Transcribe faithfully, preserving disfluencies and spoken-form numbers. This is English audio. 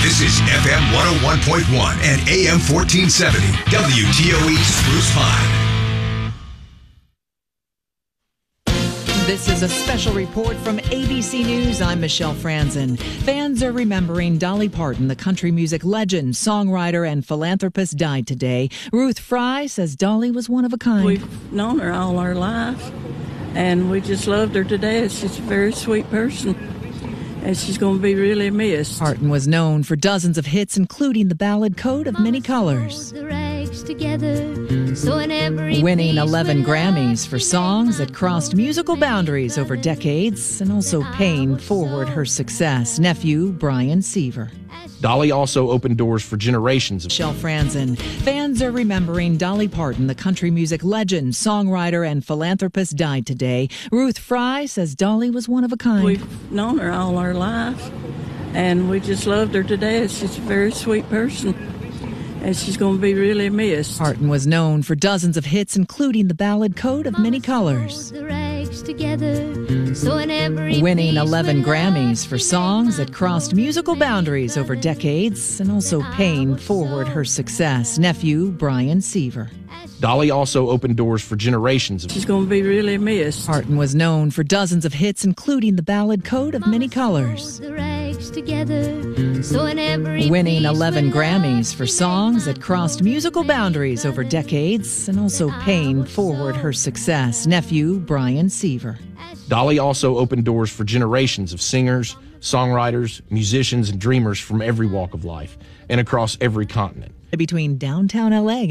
This is F M one oh one point one and A M fourteen seventy, W T O E Spruce Pine. This is a special report from A B C News. I'm Michelle Franzen. Fans are remembering Dolly Parton, the country music legend, songwriter, and philanthropist, died today. Ruth Fry says Dolly was one of a kind. We've known her all our life, and we just loved her to death. She's a very sweet person, and she's going to be really missed. Parton was known for dozens of hits, including the ballad Coat of Many Colors. Together, so in every winning eleven Grammys for songs that crossed musical boundaries over decades and also paying forward her success. Nephew Brian Seaver. Dolly also opened doors for generations of Michelle Franzen. Fans are remembering Dolly Parton, the country music legend, songwriter, and philanthropist, died today. Ruth Fry says Dolly was one of a kind. We've known her all our life, and we just loved her to death. She's a very sweet person, and she's going to be really missed. Parton was known for dozens of hits, including the ballad Coat of Many Colors. Together, so in every winning eleven Grammys for songs that crossed musical boundaries over decades and also paying forward her success. Nephew Brian Seaver. Dolly also opened doors for generations of She's going to be really missed. Parton was known for dozens of hits, including the ballad Coat of Many Colors. Together, so in every winning eleven Grammys for songs that crossed musical boundaries over decades and also paying forward her success. Nephew Brian Seaver. Dolly also opened doors for generations of singers, songwriters, musicians, and dreamers from every walk of life and across every continent. Between downtown L A